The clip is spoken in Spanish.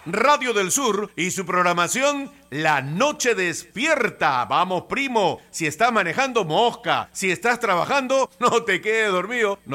Radio del Sur y su programación La Noche Despierta. Vamos, primo, si estás manejando, mosca. Si estás trabajando, no te quedes dormido.